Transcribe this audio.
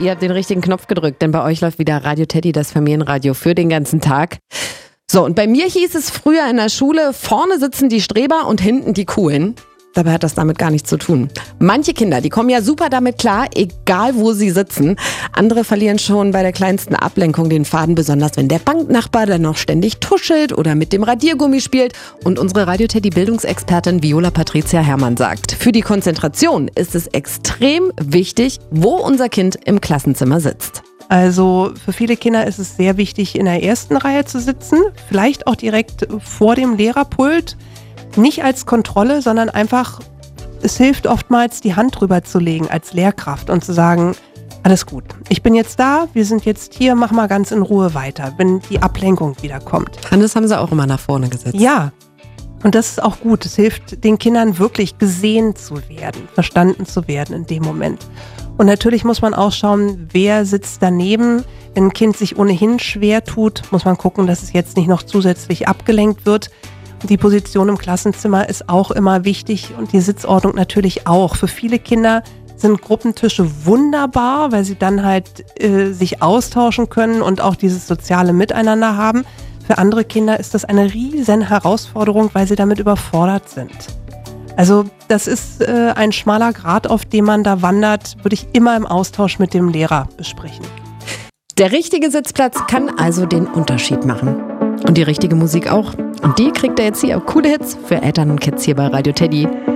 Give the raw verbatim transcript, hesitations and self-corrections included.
ihr habt den richtigen Knopf gedrückt, denn bei euch läuft wieder Radio Teddy, das Familienradio für den ganzen Tag. So, und bei mir hieß es früher in der Schule, vorne sitzen die Streber und hinten die Coolen. Dabei hat das damit gar nichts zu tun. Manche Kinder, die kommen ja super damit klar, egal wo sie sitzen. Andere verlieren schon bei der kleinsten Ablenkung den Faden, besonders wenn der Banknachbar dann noch ständig tuschelt oder mit dem Radiergummi spielt. Und unsere Radio-Teddy-Bildungsexpertin Viola Patricia Herrmann sagt, für die Konzentration ist es extrem wichtig, wo unser Kind im Klassenzimmer sitzt. Also für viele Kinder ist es sehr wichtig, in der ersten Reihe zu sitzen, vielleicht auch direkt vor dem Lehrerpult. Nicht als Kontrolle, sondern einfach, es hilft oftmals, die Hand drüber zu legen als Lehrkraft und zu sagen, alles gut, ich bin jetzt da, wir sind jetzt hier, mach mal ganz in Ruhe weiter, wenn die Ablenkung wieder kommt. Hannes haben sie auch immer nach vorne gesetzt. Ja, und das ist auch gut. Es hilft den Kindern wirklich gesehen zu werden, verstanden zu werden in dem Moment. Und natürlich muss man auch schauen, wer sitzt daneben. Wenn ein Kind sich ohnehin schwer tut, muss man gucken, dass es jetzt nicht noch zusätzlich abgelenkt wird. Die Position im Klassenzimmer ist auch immer wichtig und die Sitzordnung natürlich auch. Für viele Kinder sind Gruppentische wunderbar, weil sie dann halt äh, sich austauschen können und auch dieses soziale Miteinander haben. Für andere Kinder ist das eine riesen Herausforderung, weil sie damit überfordert sind. Also das ist äh, ein schmaler Grat, auf dem man da wandert, würde ich immer im Austausch mit dem Lehrer besprechen. Der richtige Sitzplatz kann also den Unterschied machen. Und die richtige Musik auch. Und die kriegt er jetzt hier. Coole Hits für Eltern und Kids hier bei Radio Teddy.